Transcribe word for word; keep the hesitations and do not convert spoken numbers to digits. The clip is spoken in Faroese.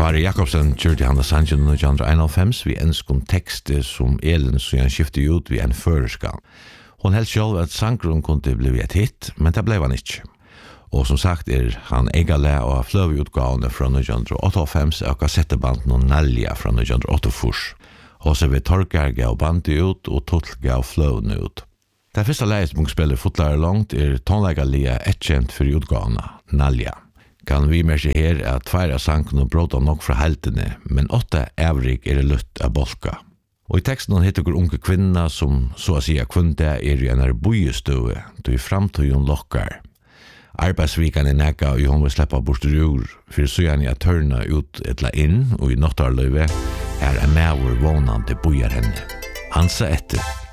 Kari Jakobsen kjørte han sangen i nitton einogfem vi enskom tekster som Elin så han skiftet ut vid en førerska. Hon helt selv at sangren kunne bli et hit, men det ble han ikke. Og som sagt er han egale og fløveutgavene fra nitton åttiofem og kassettebanden og Nalja fra nitton åttiofyra. Og så vi Torkar gav bandet ut og Tutl gav fløvene ut. Det første leie som spiller fotlare langt er tonlegalige etkjent for utgavene, Nalja. Kan vi merke her at tveir av sangen og bråta nok fra heltene, men åtta evrig er lutt av bolka. Og i teksten hittar unge kvinna som så å sige kunde er i en bojestue, då i framtiden lokkar. Arbeidsvikan er nekka og hun vil sleppa borsterur, for så gjerne jeg tørna ut etla inn og i nottarløyve er en mæver vånande bojar henne. Han sa etter.